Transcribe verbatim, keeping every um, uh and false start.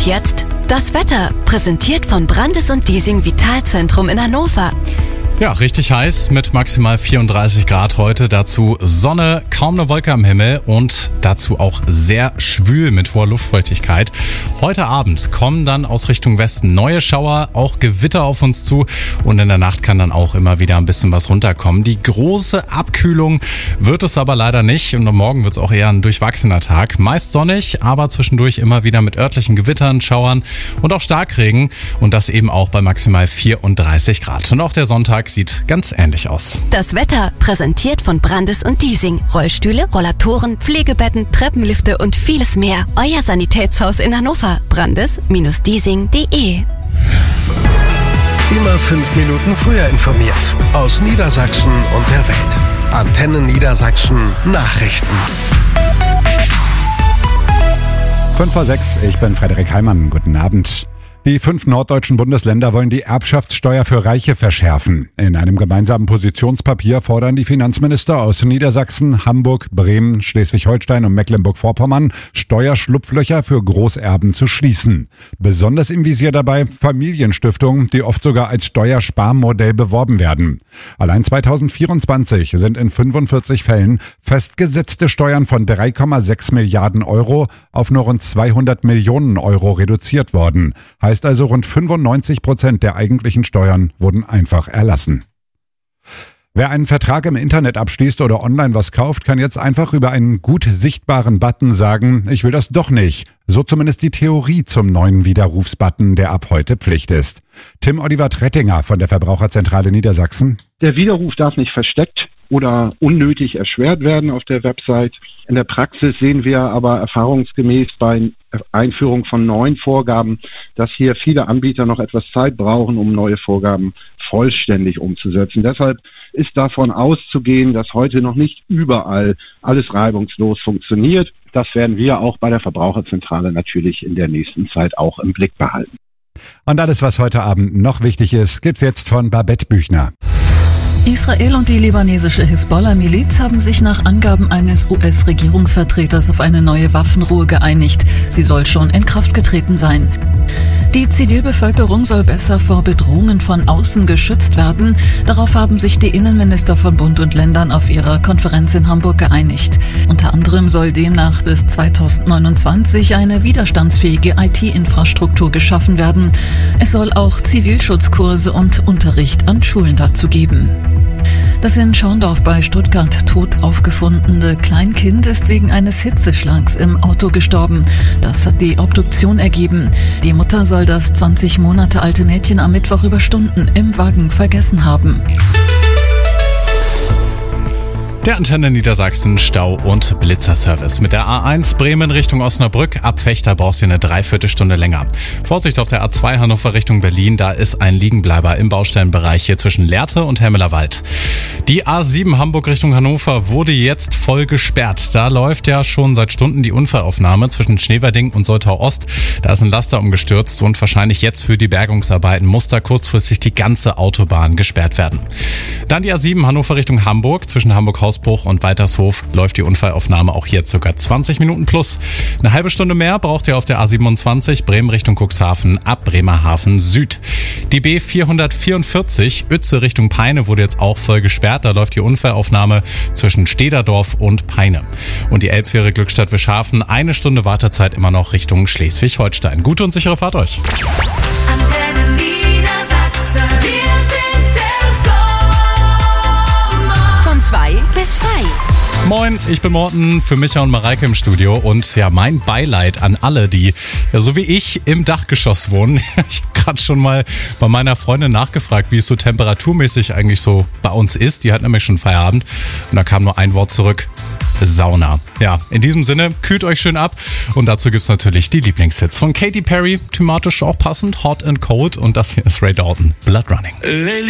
Und jetzt das Wetter, präsentiert von Brandes und Diesing Vitalzentrum in Hannover. Ja, richtig heiß mit maximal vierunddreißig Grad heute. Dazu Sonne, kaum eine Wolke am Himmel und dazu auch sehr schwül mit hoher Luftfeuchtigkeit. Heute Abend kommen dann aus Richtung Westen neue Schauer, auch Gewitter auf uns zu und in der Nacht kann dann auch immer wieder ein bisschen was runterkommen. Die große Abkühlung wird es aber leider nicht und morgen wird es auch eher ein durchwachsener Tag. Meist sonnig, aber zwischendurch immer wieder mit örtlichen Gewittern, Schauern und auch Starkregen und das eben auch bei maximal vierunddreißig Grad. Und auch der Sonntag sieht ganz ähnlich aus. Das Wetter präsentiert von Brandes und Diesing. Rollstühle, Rollatoren, Pflegebetten, Treppenlifte und vieles mehr. Euer Sanitätshaus in Hannover. Brandes Diesing punkt de. Immer fünf Minuten früher informiert. Aus Niedersachsen und der Welt. Antenne Niedersachsen Nachrichten. fünf vor sechs, ich bin Frederik Heimann. Guten Abend. Die fünf norddeutschen Bundesländer wollen die Erbschaftssteuer für Reiche verschärfen. In einem gemeinsamen Positionspapier fordern die Finanzminister aus Niedersachsen, Hamburg, Bremen, Schleswig-Holstein und Mecklenburg-Vorpommern, Steuerschlupflöcher für Großerben zu schließen. Besonders im Visier dabei Familienstiftungen, die oft sogar als Steuersparmodell beworben werden. Allein zweitausendvierundzwanzig sind in fünfundvierzig Fällen festgesetzte Steuern von drei Komma sechs Milliarden Euro auf nur rund zweihundert Millionen Euro reduziert worden. Heißt also, rund fünfundneunzig Prozent der eigentlichen Steuern wurden einfach erlassen. Wer einen Vertrag im Internet abschließt oder online was kauft, kann jetzt einfach über einen gut sichtbaren Button sagen, ich will das doch nicht. So zumindest die Theorie zum neuen Widerrufsbutton, der ab heute Pflicht ist. Tim Oliver Trettinger von der Verbraucherzentrale Niedersachsen. Der Widerruf darf nicht versteckt oder unnötig erschwert werden auf der Website. In der Praxis sehen wir aber erfahrungsgemäß bei Einführung von neuen Vorgaben, dass hier viele Anbieter noch etwas Zeit brauchen, um neue Vorgaben vollständig umzusetzen. Deshalb ist davon auszugehen, dass heute noch nicht überall alles reibungslos funktioniert. Das werden wir auch bei der Verbraucherzentrale natürlich in der nächsten Zeit auch im Blick behalten. Und alles, was heute Abend noch wichtig ist, gibt's jetzt von Babette Büchner. Israel und die libanesische Hisbollah-Miliz haben sich nach Angaben eines U S-Regierungsvertreters auf eine neue Waffenruhe geeinigt. Sie soll schon in Kraft getreten sein. Die Zivilbevölkerung soll besser vor Bedrohungen von außen geschützt werden. Darauf haben sich die Innenminister von Bund und Ländern auf ihrer Konferenz in Hamburg geeinigt. Unter anderem soll demnach bis zweitausendneunundzwanzig eine widerstandsfähige I T-Infrastruktur geschaffen werden. Es soll auch Zivilschutzkurse und Unterricht an Schulen dazu geben. Das in Schorndorf bei Stuttgart tot aufgefundene Kleinkind ist wegen eines Hitzeschlags im Auto gestorben. Das hat die Obduktion ergeben. Die Mutter soll das zwanzig Monate alte Mädchen am Mittwoch über Stunden im Wagen vergessen haben. Der Antenne Niedersachsen Stau- und Blitzerservice. Mit der A eins Bremen Richtung Osnabrück ab Vechta braucht ihr eine Dreiviertelstunde länger. Vorsicht auf der A zwei Hannover Richtung Berlin, da ist ein Liegenbleiber im Baustellenbereich hier zwischen Lehrte und Hemmelerwald. Die A sieben Hamburg Richtung Hannover wurde jetzt voll gesperrt. Da läuft ja schon seit Stunden die Unfallaufnahme zwischen Schneverding und Soltau Ost. Da ist ein Laster umgestürzt und wahrscheinlich jetzt für die Bergungsarbeiten muss da kurzfristig die ganze Autobahn gesperrt werden. Dann die A sieben Hannover Richtung Hamburg zwischen Hamburg Hausbruch und Weitershof läuft die Unfallaufnahme auch hier circa zwanzig Minuten plus. Eine halbe Stunde mehr braucht ihr auf der A siebenundzwanzig Bremen Richtung Cuxhaven ab Bremerhaven Süd. Die B vierhundertvierundvierzig Uetze Richtung Peine wurde jetzt auch voll gesperrt. Da läuft die Unfallaufnahme zwischen Stederdorf und Peine. Und die Elbfähre Glückstadt Wischhafen, eine Stunde Wartezeit immer noch Richtung Schleswig-Holstein. Gute und sichere Fahrt euch. Antenne Niedersachsen, wir sind der Sommer. Von zwei bis frei. Moin, ich bin Morten, für Micha und Mareike im Studio und ja, mein Beileid an alle, die ja so wie ich im Dachgeschoss wohnen. Ich habe gerade schon mal bei meiner Freundin nachgefragt, wie es so temperaturmäßig eigentlich so bei uns ist. Die hat nämlich schon Feierabend und da kam nur ein Wort zurück: Sauna. Ja, in diesem Sinne, kühlt euch schön ab und dazu gibt's natürlich die Lieblingshits von Katy Perry, thematisch auch passend, Hot and Cold, und das hier ist Ray Dalton, Blood Running.